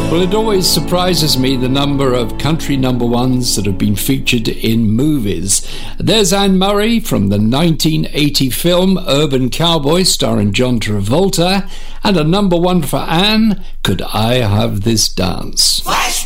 Well, it always surprises me the number of country number ones that have been featured in movies. There's Anne Murray from the 1980 film Urban Cowboy starring John Travolta, and a number one for Anne, Could I Have This Dance? Flash!